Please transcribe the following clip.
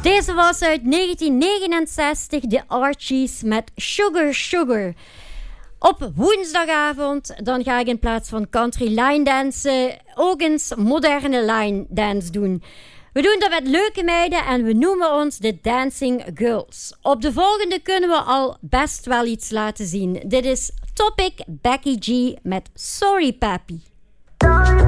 Deze was uit 1969, de Archies met Sugar Sugar. Op woensdagavond dan ga ik in plaats van country line dansen ook eens moderne line dance doen. We doen dat met leuke meiden en we noemen ons de Dancing Girls. Op de volgende kunnen we al best wel iets laten zien. Dit is Topic Becky G met Sorry Papi.